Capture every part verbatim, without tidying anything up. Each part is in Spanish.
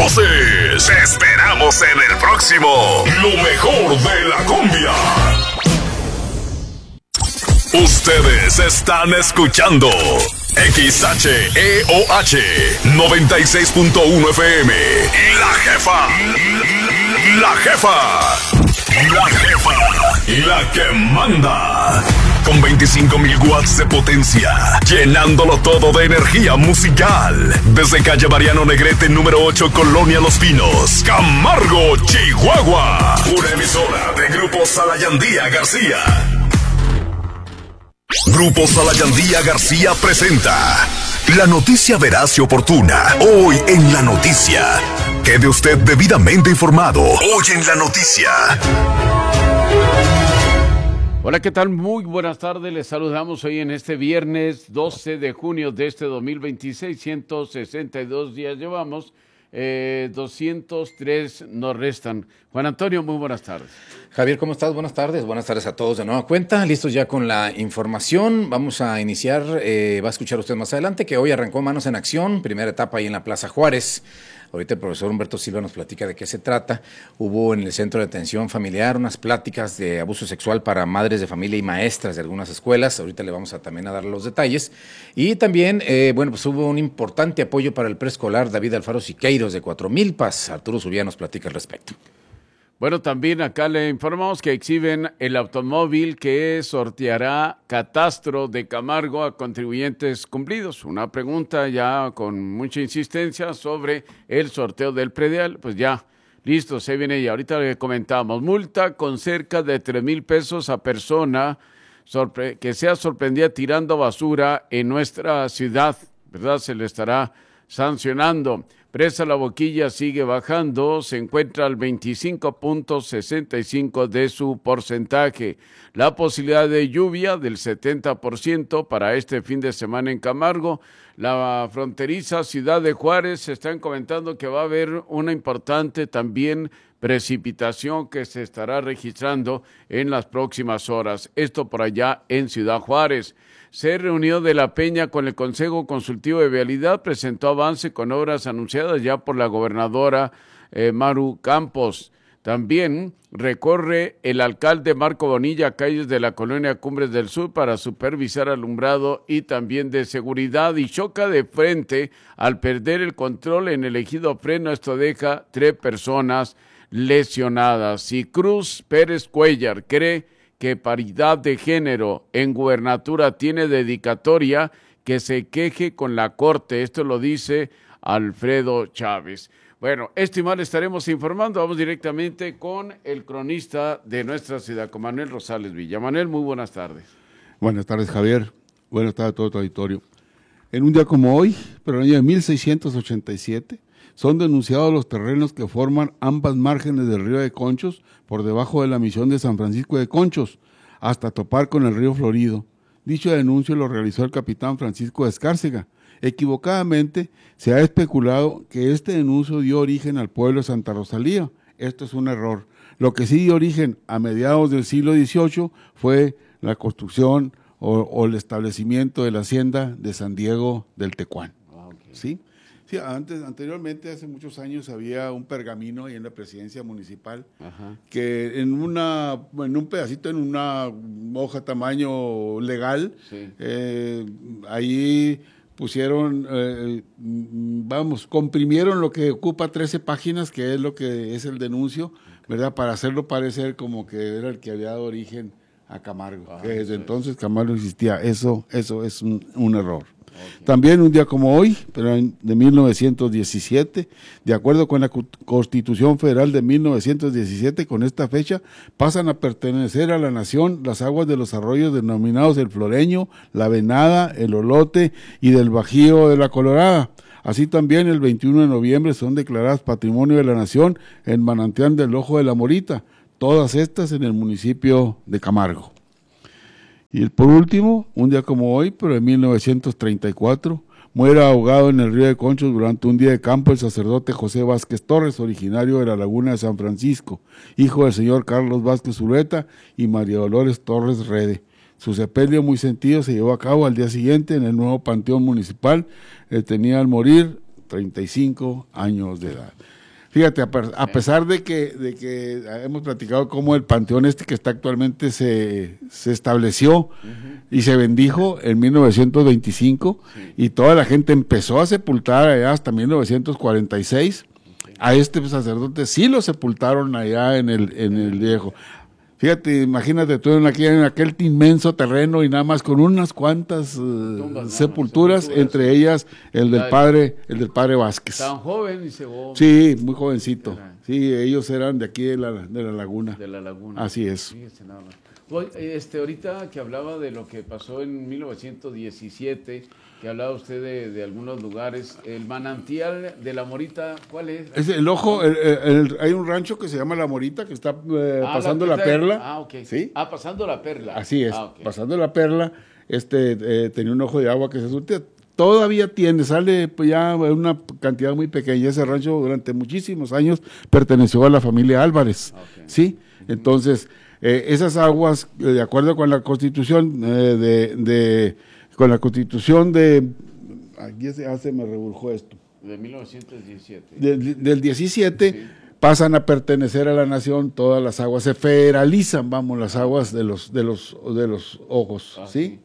voces. Te esperamos en el próximo Lo Mejor de la Cumbia. Ustedes están escuchando X H E O H noventa y seis punto uno F M. La Jefa. La Jefa. La Jefa. La que manda. Con veinticinco mil watts de potencia, llenándolo todo de energía musical. Desde calle Mariano Negrete, número ocho, Colonia Los Pinos, Camargo, Chihuahua. Una emisora de Grupo Salayandía García. Grupo Salayandía García presenta la noticia veraz y oportuna. Hoy en La Noticia. Quede usted debidamente informado. Hoy en La Noticia. Hola, ¿qué tal? Muy buenas tardes. Les saludamos hoy en este viernes doce de junio de este dos mil veintiséis. ciento sesenta y dos días llevamos. Eh, doscientos tres nos restan. Juan Antonio, muy buenas tardes. Javier, ¿cómo estás? Buenas tardes. Buenas tardes a todos de nueva cuenta. Listos ya con la información. Vamos a iniciar, eh, va a escuchar usted más adelante que hoy arrancó Manos en Acción, primera etapa ahí en la Plaza Juárez. Ahorita el profesor Humberto Silva nos platica de qué se trata. Hubo en el Centro de Atención Familiar unas pláticas de abuso sexual para madres de familia y maestras de algunas escuelas. Ahorita le vamos a también a dar los detalles. Y también, eh, bueno, pues hubo un importante apoyo para el preescolar David Alfaro Siqueiros de Cuatro Milpas. Arturo Zubia nos platica al respecto. Bueno, también acá le informamos que exhiben el automóvil que sorteará Catastro de Camargo a contribuyentes cumplidos. Una pregunta ya con mucha insistencia sobre el sorteo del predial. Pues ya, listo, se viene y ahorita le comentamos. Multa con cerca de tres mil pesos a persona sorpre- que sea sorprendida tirando basura en nuestra ciudad, ¿verdad? Se le estará sancionando. Presa La Boquilla sigue bajando, se encuentra al veinticinco punto sesenta y cinco de su porcentaje. La posibilidad de lluvia del setenta por ciento para este fin de semana en Camargo. La fronteriza ciudad de Juárez se están comentando que va a haber una importante también precipitación que se estará registrando en las próximas horas. Esto por allá en Ciudad Juárez. Se reunió de la Peña con el Consejo Consultivo de Vialidad, presentó avance con obras anunciadas ya por la gobernadora eh, Maru Campos. También recorre el alcalde Marco Bonilla calles de la colonia Cumbres del Sur para supervisar alumbrado y también de seguridad y choca de frente al perder el control en el ejido Freno. Esto deja tres personas lesionadas. Y Cruz Pérez Cuellar cree que paridad de género en gubernatura tiene dedicatoria, que se queje con la Corte. Esto lo dice Alfredo Chávez. Bueno, esto y más le estaremos informando. Vamos directamente con el cronista de nuestra ciudad, con Manuel Rosales Villa. Manuel, muy buenas tardes. Buenas tardes, Javier. Buenas tardes a todo tu auditorio. En un día como hoy, pero en el año de mil seiscientos ochenta y siete, son denunciados los terrenos que forman ambas márgenes del río de Conchos por debajo de la misión de San Francisco de Conchos, hasta topar con el río Florido. Dicho denuncio lo realizó el capitán Francisco de Escárcega. Equivocadamente se ha especulado que este denuncio dio origen al pueblo de Santa Rosalía. Esto es un error. Lo que sí dio origen a mediados del siglo dieciocho fue la construcción o, o el establecimiento de la hacienda de San Diego del Tecuán. Okay. ¿Sí? Sí, antes, anteriormente, hace muchos años, había un pergamino ahí en la presidencia municipal. Ajá. Que en una, en un pedacito, en una hoja tamaño legal, sí. eh, ahí pusieron, eh, vamos, comprimieron lo que ocupa trece páginas, que es lo que es el denuncio, ¿verdad? Para hacerlo parecer como que era el que había dado origen a Camargo, ah, que desde entonces es. Camargo existía. Eso, eso es un, un error. Okay. También un día como hoy, pero de mil novecientos diecisiete, de acuerdo con la Constitución Federal de mil novecientos diecisiete, con esta fecha pasan a pertenecer a la nación las aguas de los arroyos denominados el Floreño, la Venada, el Olote y del Bajío de la Colorada. Así también el veintiuno de noviembre son declaradas Patrimonio de la Nación el manantial del Ojo de la Morita, todas estas en el municipio de Camargo. Y por último, un día como hoy, pero en mil novecientos treinta y cuatro, muere ahogado en el río de Conchos durante un día de campo el sacerdote José Vázquez Torres, originario de la Laguna de San Francisco, hijo del señor Carlos Vázquez Ureta y María Dolores Torres Rede. Su sepelio muy sentido se llevó a cabo al día siguiente en el nuevo Panteón Municipal. Él tenía al morir treinta y cinco años de edad. Fíjate, a, per- a pesar de que, de que hemos platicado cómo el panteón este que está actualmente se, se estableció uh-huh. y se bendijo en mil novecientos veinticinco sí. y toda la gente empezó a sepultar allá hasta mil novecientos cuarenta y seis, okay. a este sacerdote sí lo sepultaron allá en el, en el viejo. Fíjate, imagínate tú en aquel, en aquel inmenso terreno y nada más con unas cuantas uh, Tumbas, sepulturas, sepulturas, entre sí. ellas el del padre, el del padre Vázquez. Tan joven y se oh, Sí, muy jovencito. Era. Sí, ellos eran de aquí de la, de la laguna. De la laguna. Así es. Sí, este, nada más. Este, ahorita que hablaba de lo que pasó en mil novecientos diecisiete, que hablaba usted de, de algunos lugares, el manantial de La Morita, ¿cuál es? Es el ojo, el, el, el, hay un rancho que se llama La Morita, que está eh, ah, pasando la, la perla. Ah, ok. ¿Sí? Ah, pasando la perla. Así es, ah, okay. pasando la perla, este eh, tenía un ojo de agua que se surtía. Todavía tiene, sale pues, ya una cantidad muy pequeña. Ese rancho durante muchísimos años perteneció a la familia Álvarez, okay. ¿sí? Uh-huh. Entonces, eh, esas aguas, eh, de acuerdo con la Constitución eh, de, de, con la Constitución de, aquí se, ah, se me reburjó esto. De mil novecientos diecisiete. De, de, del diecisiete, sí. pasan a pertenecer a la nación, todas las aguas se federalizan, vamos, las aguas de los, de los, de los ojos, ah, ¿sí? sí.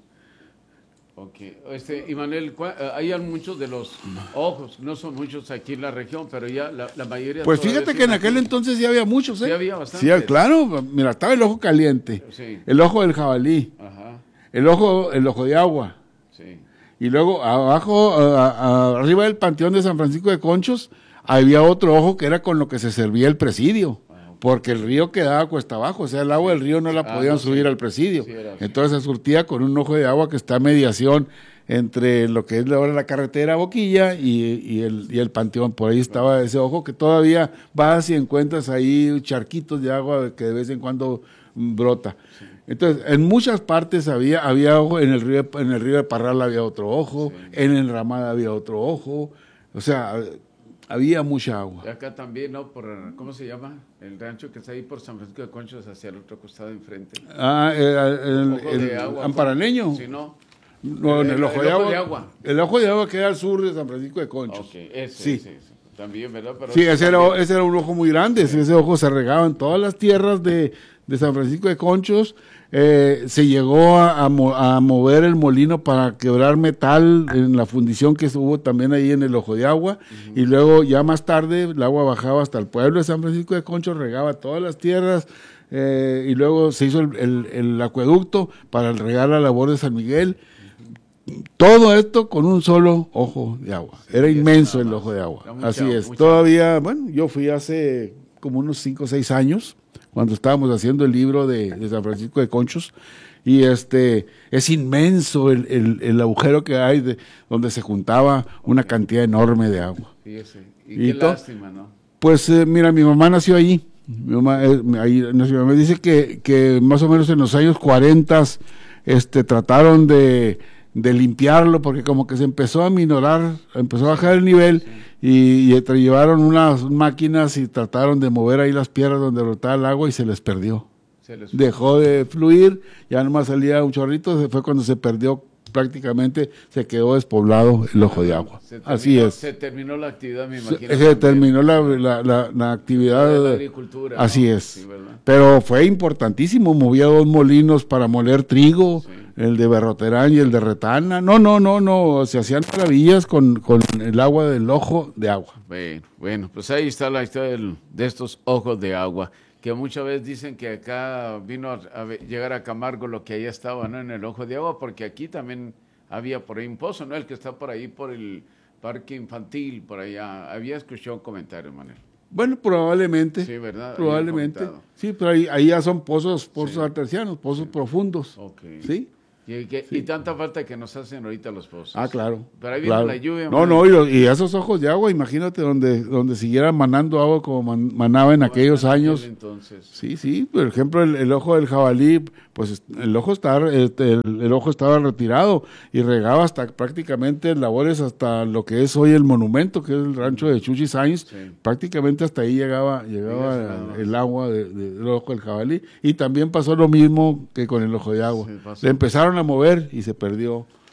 Okay. Este, y Manuel, hay muchos de los ojos, no son muchos aquí en la región, pero ya la, la mayoría... Pues fíjate que en aquel aquí. entonces ya había muchos, ¿eh? Sí había bastantes. Sí, claro, mira, estaba el ojo caliente, sí. el ojo del jabalí, Ajá. el ojo el ojo de agua, sí. y luego abajo, a, a, arriba del Panteón de San Francisco de Conchos, había otro ojo que era con lo que se servía el presidio. Porque el río quedaba cuesta abajo, o sea, el agua del río no la ah, podían no, subir sí. al presidio. Sí, Entonces se surtía con un ojo de agua que está a mediación entre lo que es ahora la carretera Boquilla y, y, el, y el panteón. Por ahí estaba ese ojo que todavía vas y encuentras ahí charquitos de agua que de vez en cuando brota. Sí. Entonces, en muchas partes había, había ojo, en el río, en el río de Parral había otro ojo, sí. en Enramada había otro ojo, o sea... Había mucha agua. Y acá también, ¿no? Por, ¿cómo se llama? El rancho que está ahí por San Francisco de Conchos hacia el otro costado enfrente. Ah, el, el, el, el agua, amparaneño. Sí, ¿no? No, en el, el, ojo, el de, ojo agua, de agua. El ojo de agua queda al sur de San Francisco de Conchos. Ok, ese, sí. ese, ese. También, ¿verdad? Pero sí, ese era, ese era un ojo muy grande. Sí. Ese ojo se regaba en todas las tierras de, de San Francisco de Conchos. Eh, se llegó a, a, mo, a mover el molino para quebrar metal en la fundición que hubo también ahí en el ojo de agua, uh-huh. y luego ya más tarde el agua bajaba hasta el pueblo de San Francisco de Conchos, regaba todas las tierras, eh, y luego se hizo el, el, el acueducto para regar la labor de San Miguel. Uh-huh. Todo esto con un solo ojo de agua. Sí, era inmenso el ojo de agua. Mucha, Así es. Todavía, bueno, yo fui hace como unos cinco o seis años, cuando estábamos haciendo el libro de, de San Francisco de Conchos, y este es inmenso el, el, el agujero que hay de, donde se juntaba una cantidad enorme de agua. Fíjese, y, y qué to, lástima, ¿no? Pues eh, mira, mi mamá nació allí, mi mamá, eh, ahí, mi mamá dice que, que más o menos en los años cuarenta este, trataron de, de limpiarlo, porque como que se empezó a minorar, empezó a bajar el nivel, sí. Y, y llevaron unas máquinas y trataron de mover ahí las piedras donde brotaba el agua y se les perdió. Se les Dejó de fluir, ya nomás salía un chorrito, fue cuando se perdió prácticamente, se quedó despoblado el ojo de agua. Terminó, Así es. Se terminó la actividad, me imagino. Se, se terminó la, la, la, la actividad de la agricultura. Así ¿no? es. Sí, pero fue importantísimo, movía dos molinos para moler trigo. Sí. El de Berroterán y el de Retana. No, no, no, no. Se hacían maravillas con, con el agua del ojo de agua. Bueno, bueno, pues ahí está la historia del, de estos ojos de agua, que muchas veces dicen que acá vino a, a llegar a Camargo lo que allá estaba, ¿no? En el ojo de agua, porque aquí también había por ahí un pozo, ¿no? El que está por ahí, por el parque infantil, por allá. Había escuchado un comentario, Manuel. Bueno, probablemente. Sí, ¿verdad? Probablemente. Sí, pero ahí, ahí ya son pozos, pozos sí. artesianos, pozos sí. profundos. Ok. ¿Sí? Y, que, sí. y tanta falta que nos hacen ahorita los pozos. Ah, claro. Pero ahí viene claro. la lluvia. No, no, y, lo, y esos ojos de agua, imagínate donde, donde siguiera manando agua como man, manaba en aquellos años. Entonces. Sí, sí, por ejemplo, el, el ojo del jabalí, pues el ojo estaba, este, el, el ojo estaba retirado y regaba hasta prácticamente labores hasta lo que es hoy el monumento, que es el rancho de Chuchi Sainz. Sí. Prácticamente hasta ahí llegaba, llegaba sí, el, el agua de, de, del ojo del jabalí. Y también pasó lo mismo que con el ojo de agua. Sí, le empezaron a mover y se perdió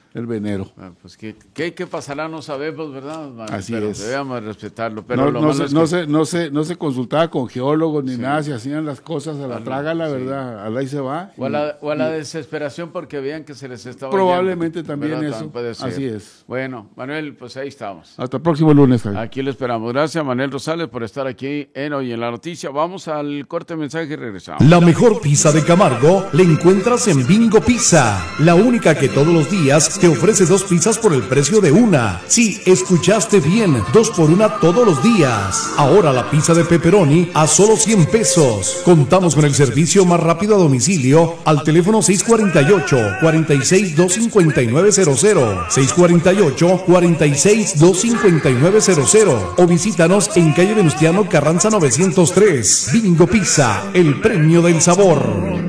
el venero. Ah, pues ¿qué, qué, qué pasará? No sabemos, ¿verdad, Manuel? Así pero es. Debemos respetarlo. Pero no, lo no, malo se, es no, que... se, no, se, no se consultaba con geólogos ni Sí. nada, se hacían las cosas a la Ah, no, traga, la sí. verdad, al ahí se va. O a y- la, o a la y- desesperación porque veían que se les estaba Probablemente yendo, también ¿verdad? eso. También puede ser. Así es. Bueno, Manuel, pues ahí estamos. Hasta el próximo lunes, Javier. Aquí lo esperamos. Gracias, Manuel Rosales, por estar aquí en Hoy en la Noticia. Vamos al corte de mensaje y regresamos. La mejor pizza de Camargo la encuentras en Bingo Pizza, la única que todos los días te ofrece dos pizzas por el precio de una. Sí, escuchaste bien, dos por una todos los días. Ahora la pizza de pepperoni a solo cien pesos. Contamos con el servicio más rápido a domicilio al teléfono seis cuatro ocho, cuatro seis, dos cinco nueve cero cero, seis cuatro ocho, cuatro seis, dos cinco nueve cero cero o visítanos en calle Venustiano Carranza novecientos tres. Bingo Pizza, el premio del sabor.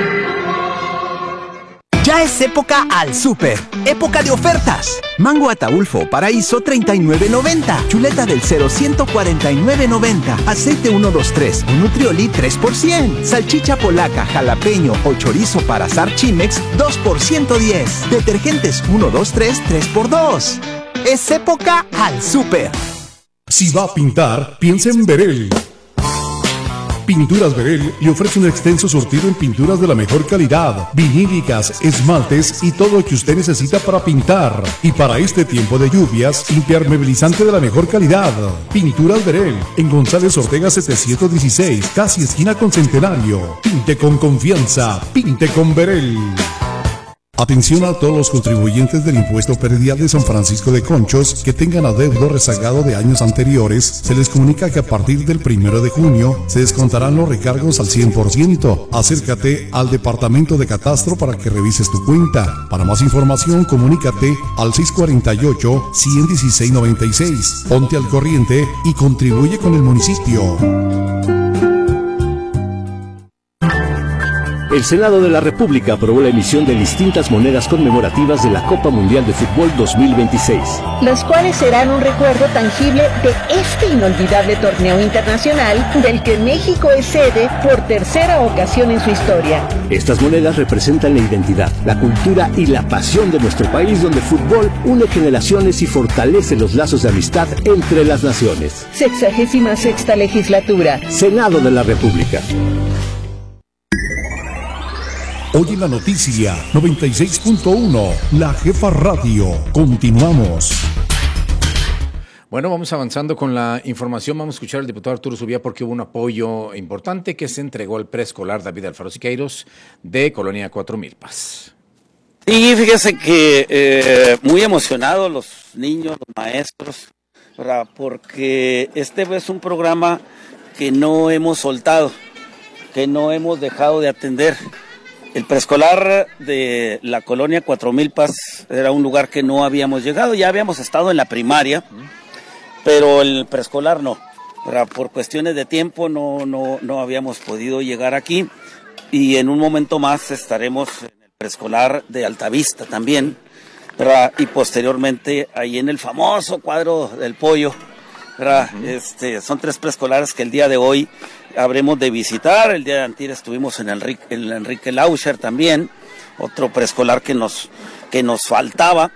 Ya es época al súper, época de ofertas. Mango Ataulfo Paraíso treinta y nueve noventa, chuleta del cero ciento cuarenta y nueve noventa, aceite ciento veintitrés o Nutrioli tres por cien, salchicha polaca, jalapeño o chorizo para asar Chimex dos por ciento diez, detergentes uno, dos, tres, tres por dos. Es época al súper. Si va a pintar, piensa en Berel. Pinturas Berel le ofrece un extenso surtido en pinturas de la mejor calidad, vinílicas, esmaltes y todo lo que usted necesita para pintar. Y para este tiempo de lluvias, impermeabilizante de la mejor calidad. Pinturas Berel, en González Ortega setecientos dieciséis, casi esquina con Centenario. Pinte con confianza, pinte con Berel. Atención a todos los contribuyentes del impuesto predial de San Francisco de Conchos que tengan adeudo rezagado de años anteriores. Se les comunica que a partir del primero de junio se descontarán los recargos al cien por ciento. Acércate al Departamento de Catastro para que revises tu cuenta. Para más información, comunícate al seis cuatro ocho, uno uno seis nueve seis. Ponte al corriente y contribuye con el municipio. El Senado de la República aprobó la emisión de distintas monedas conmemorativas de la Copa Mundial de Fútbol dos mil veintiséis. Las cuales serán un recuerdo tangible de este inolvidable torneo internacional del que México es sede por tercera ocasión en su historia. Estas monedas representan la identidad, la cultura y la pasión de nuestro país, donde el fútbol une generaciones y fortalece los lazos de amistad entre las naciones. Sexagésima sexta legislatura. Senado de la República. Hoy en la noticia noventa y seis punto uno, La Jefa Radio. Continuamos. Bueno, vamos avanzando con la información. Vamos a escuchar al diputado Arturo Subía porque hubo un apoyo importante que se entregó al preescolar David Alfaro Siqueiros de Colonia Cuatro Milpas. Sí, fíjese que eh, muy emocionados los niños, los maestros, ¿verdad? Porque este es un programa que no hemos soltado, que no hemos dejado de atender. El preescolar de la Colonia Cuatro Milpas era un lugar que no habíamos llegado, ya habíamos estado en la primaria, pero el preescolar no, ¿verdad? Por cuestiones de tiempo no, no, no habíamos podido llegar aquí, y en un momento más estaremos en el preescolar de Altavista también, ¿verdad? Y posteriormente ahí en el famoso cuadro del pollo, ¿verdad? Uh-huh. Este, son tres preescolares que el día de hoy habremos de visitar. El día de antier estuvimos en Enrique, en Enrique Lauscher también, otro preescolar que nos, que nos faltaba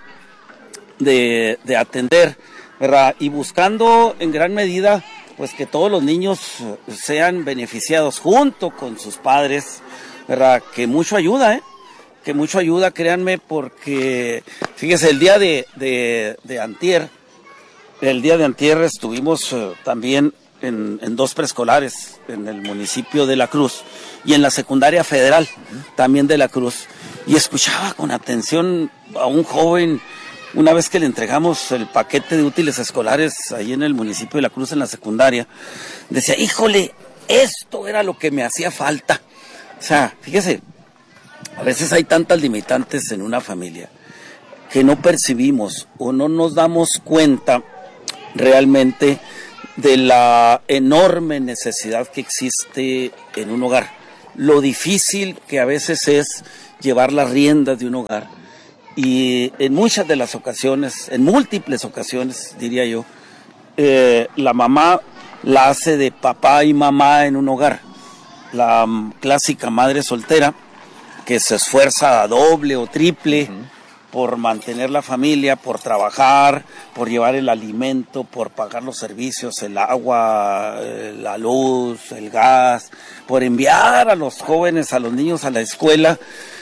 de, de atender, ¿verdad? Y buscando en gran medida pues que todos los niños sean beneficiados junto con sus padres, ¿verdad? Que mucho ayuda, ¿eh? Que mucho ayuda, créanme, porque fíjese, el día de, de, de antier, el día de antier estuvimos uh, también En, en dos preescolares en el municipio de La Cruz y en la secundaria federal también de La Cruz, y escuchaba con atención a un joven una vez que le entregamos el paquete de útiles escolares ahí en el municipio de La Cruz en la secundaria. Decía, híjole, esto era lo que me hacía falta. O sea, fíjese, a veces hay tantas limitantes en una familia que no percibimos o no nos damos cuenta realmente de la enorme necesidad que existe en un hogar, lo difícil que a veces es llevar las riendas de un hogar, y en muchas de las ocasiones, en múltiples ocasiones diría yo, eh, la mamá la hace de papá y mamá en un hogar, la um, clásica madre soltera que se esfuerza a doble o triple uh-huh. por mantener la familia, por trabajar, por llevar el alimento, por pagar los servicios, el agua, la luz, el gas, por enviar a los jóvenes, a los niños a la escuela.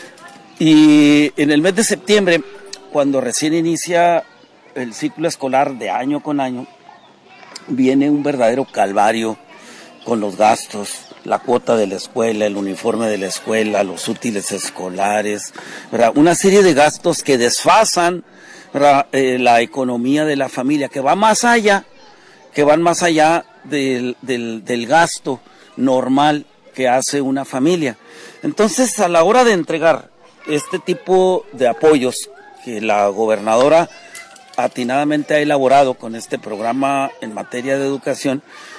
Y en el mes de septiembre, cuando recién inicia el ciclo escolar de año con año, viene un verdadero calvario con los gastos, la cuota de la escuela, el uniforme de la escuela, los útiles escolares, ¿verdad? Una serie de gastos que desfasan, ¿verdad? Eh, la economía de la familia, que va más allá, que van más allá del, del, del gasto normal que hace una familia. Entonces, a la hora de entregar este tipo de apoyos que la gobernadora atinadamente ha elaborado con este programa en materia de educación,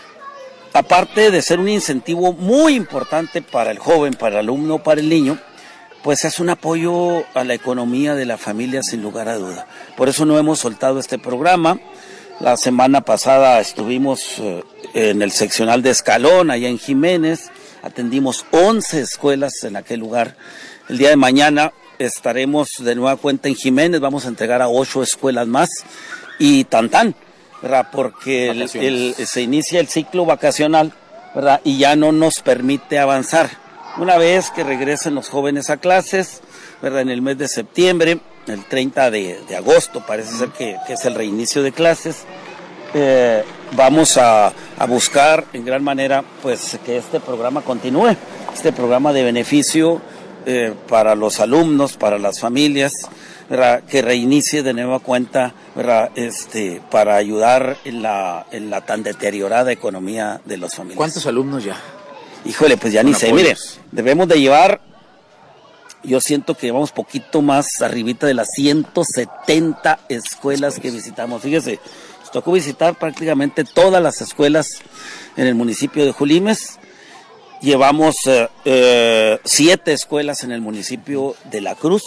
aparte de ser un incentivo muy importante para el joven, para el alumno, para el niño, pues es un apoyo a la economía de la familia sin lugar a duda. Por eso no hemos soltado este programa. La semana pasada estuvimos eh, en el seccional de Escalón, allá en Jiménez, atendimos once escuelas en aquel lugar. El día de mañana estaremos de nueva cuenta en Jiménez, vamos a entregar a ocho escuelas más y tan tan, ¿verdad? Porque el, el, se inicia el ciclo vacacional, ¿verdad? Y ya no nos permite avanzar. Una vez que regresen los jóvenes a clases, ¿verdad? En el mes de septiembre, el treinta de, de agosto, parece ser que, que es el reinicio de clases, eh, vamos a, a buscar en gran manera pues que este programa continúe, este programa de beneficio eh, para los alumnos, para las familias, ¿verdad? Que reinicie de nueva cuenta, ¿verdad? Este, para ayudar en la, en la tan deteriorada economía de las familias. ¿Cuántos alumnos ya? Híjole, pues ya ni sé, mire, debemos de llevar, yo siento que llevamos poquito más arribita de las ciento setenta escuelas que visitamos. Fíjese, nos tocó visitar prácticamente todas las escuelas en el municipio de Julimes. Llevamos eh, eh, siete escuelas en el municipio de La Cruz.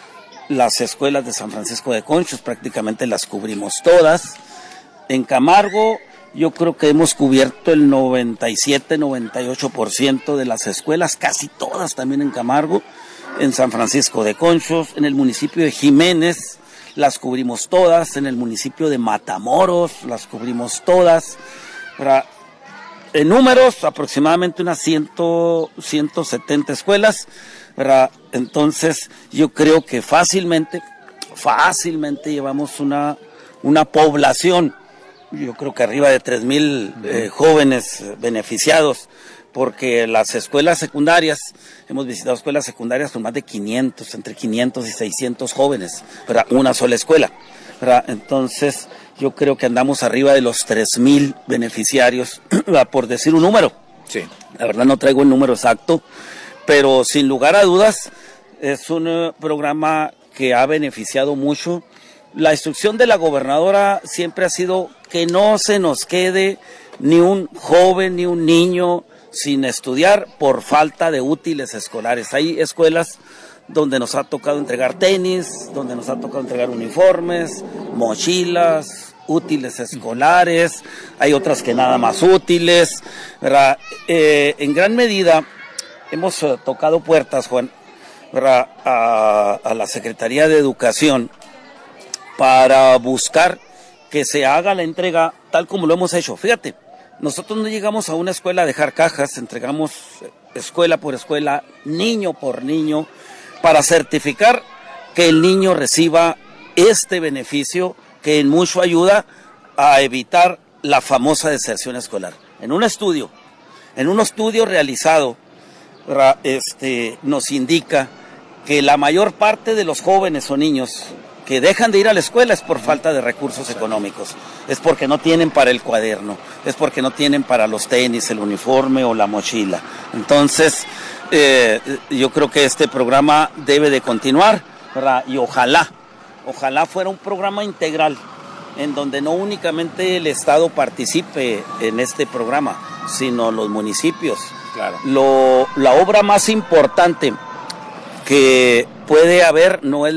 Las escuelas de San Francisco de Conchos prácticamente las cubrimos todas. En Camargo yo creo que hemos cubierto el noventa y siete, noventa y ocho por ciento de las escuelas, casi todas también en Camargo. En San Francisco de Conchos, en el municipio de Jiménez las cubrimos todas, en el municipio de Matamoros las cubrimos todas. ¿Verdad? En números, aproximadamente unas ciento, ciento setenta escuelas, ¿verdad? Entonces, yo creo que fácilmente, fácilmente llevamos una, una población, yo creo que arriba de tres mil eh, jóvenes beneficiados, porque las escuelas secundarias, hemos visitado escuelas secundarias con más de quinientos, entre quinientos y seiscientos jóvenes, ¿verdad? Una sola escuela, ¿verdad? Entonces, yo creo que andamos arriba de los tres mil beneficiarios, por decir un número. Sí. La verdad no traigo el número exacto, pero sin lugar a dudas es un uh, programa que ha beneficiado mucho. La instrucción de la gobernadora siempre ha sido que no se nos quede ni un joven ni un niño sin estudiar por falta de útiles escolares. Hay escuelas donde nos ha tocado entregar tenis, donde nos ha tocado entregar uniformes, mochilas, útiles escolares, hay otras que nada más útiles, ¿verdad? Eh, en gran medida hemos uh, tocado puertas, Juan, ¿verdad? A, a la Secretaría de Educación para buscar que se haga la entrega tal como lo hemos hecho. Fíjate, nosotros no llegamos a una escuela a dejar cajas, entregamos escuela por escuela, niño por niño, para certificar que el niño reciba este beneficio que en mucho ayuda a evitar la famosa deserción escolar. En un estudio, en un estudio realizado, este, nos indica que la mayor parte de los jóvenes o niños que dejan de ir a la escuela es por falta de recursos económicos, es porque no tienen para el cuaderno, es porque no tienen para los tenis, el uniforme o la mochila. Entonces, eh, yo creo que este programa debe de continuar, ¿verdad? Y ojalá, ojalá fuera un programa integral, en donde no únicamente el Estado participe en este programa, sino los municipios. Claro. Lo, la obra más importante que puede haber no es